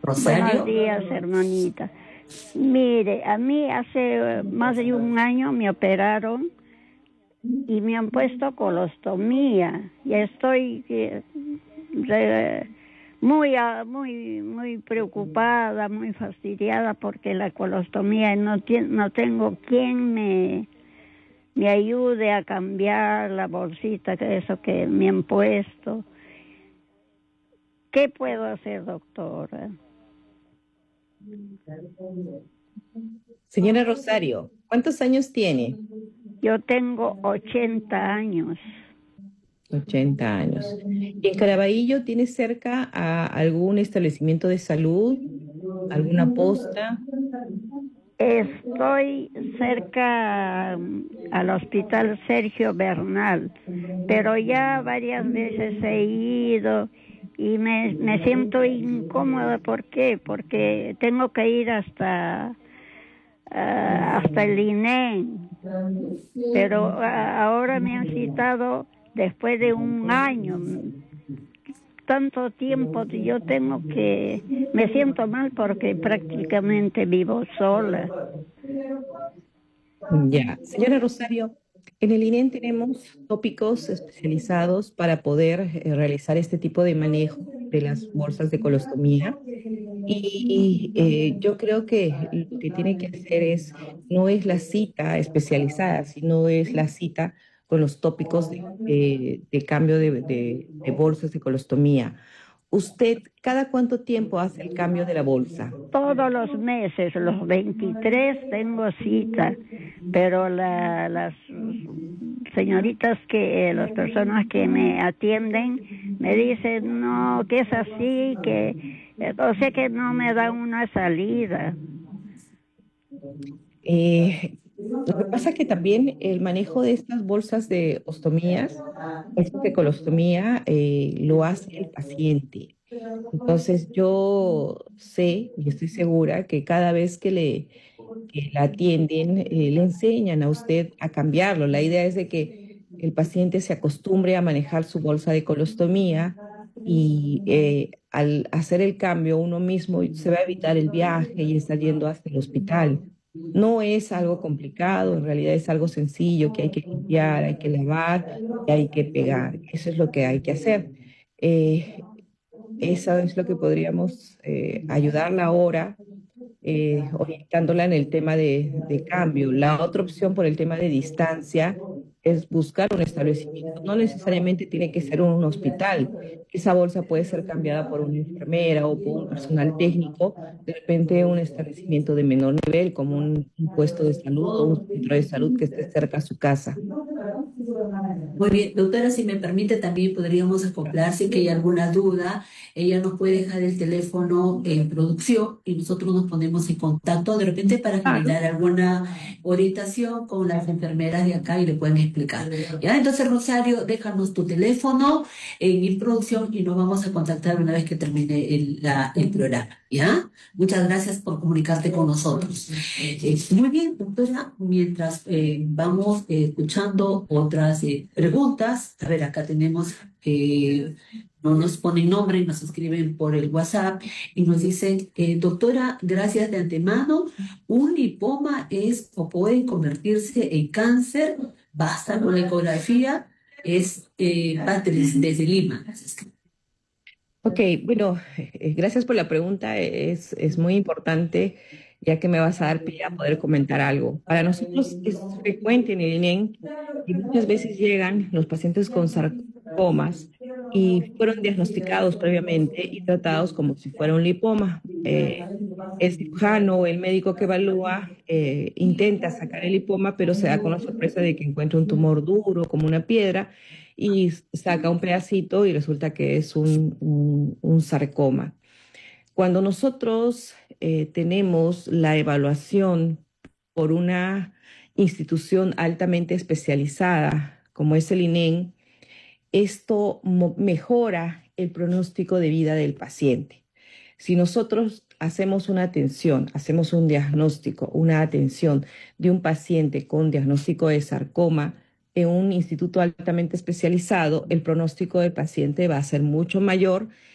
Buenos Rosario. días, hermanita. Mire, a mí hace más de un año me operaron y me han puesto colostomía. Y estoy muy preocupada, muy fastidiada porque la colostomía no tengo quien me ayude a cambiar la bolsita, que eso que me han puesto. ¿Qué puedo hacer, doctora? Señora Rosario, ¿cuántos años tiene? Yo tengo 80 años. 80 años. ¿Y en Caraballo tiene cerca a algún establecimiento de salud, alguna posta? Estoy cerca al Hospital Sergio Bernal, pero ya varias veces he ido y me siento incómoda. ¿Por qué? Porque tengo que ir hasta el INEM, pero ahora me han citado después de un año. Tanto tiempo me siento mal porque prácticamente vivo sola. Ya, señora Rosario, en el INEN tenemos tópicos especializados para poder realizar este tipo de manejo de las bolsas de colostomía. Y yo creo que lo que tiene que hacer no es la cita especializada, sino es la cita con los tópicos de cambio de bolsas de colostomía. ¿Usted cada cuánto tiempo hace el cambio de la bolsa? Todos los meses, los 23 tengo cita, pero las señoritas las personas que me atienden me dicen no, que es así, o sea que no me dan una salida. Lo que pasa es que también el manejo de estas bolsas de ostomías, bolsas de colostomía, lo hace el paciente. Entonces yo sé y estoy segura que cada vez que la atienden, le enseñan a usted a cambiarlo. La idea es de que el paciente se acostumbre a manejar su bolsa de colostomía y al hacer el cambio uno mismo se va a evitar el viaje y estar yendo hasta el hospital. No es algo complicado, en realidad es algo sencillo que hay que limpiar, hay que lavar y hay que pegar. Eso es lo que hay que hacer. Eh, Eso es lo que podríamos ayudarla ahora, orientándola en el tema de cambio. La otra opción por el tema de distancia es buscar un establecimiento. No necesariamente tiene que ser un hospital. Esa bolsa puede ser cambiada por una enfermera o por un personal técnico. De repente un establecimiento de menor nivel, como un puesto de salud o un centro de salud que esté cerca a su casa. Muy bien, doctora, si me permite, también podríamos acoplar si que hay alguna duda. Ella nos puede dejar el teléfono en producción y nosotros nos ponemos en contacto de repente para Claro. generar alguna orientación con las enfermeras de acá y le pueden explicar. ¿Ya? Entonces, Rosario, déjanos tu teléfono en producción y nos vamos a contactar una vez que termine el programa. ¿Ya? Muchas gracias por comunicarte con nosotros. Muy bien, doctora, mientras vamos escuchando otras preguntas, a ver, acá tenemos, no nos ponen nombre, nos escriben por el WhatsApp y nos dicen, doctora, gracias de antemano, un lipoma es o puede convertirse en cáncer, basta con la ecografía, es Patrice desde Lima. Ok, bueno, gracias por la pregunta. Es muy importante, ya que me vas a dar pie a poder comentar algo. Para nosotros es frecuente en el INEM y muchas veces llegan los pacientes con sarcomas y fueron diagnosticados previamente y tratados como si fuera un lipoma. El cirujano o el médico que evalúa intenta sacar el lipoma, pero se da con la sorpresa de que encuentra un tumor duro, como una piedra y saca un pedacito y resulta que es un sarcoma. Cuando nosotros tenemos la evaluación por una institución altamente especializada, como es el INEM, esto mejora el pronóstico de vida del paciente. Si nosotros hacemos una atención, hacemos un diagnóstico, una atención de un paciente con diagnóstico de sarcoma en un instituto altamente especializado, el pronóstico del paciente va a ser mucho mayor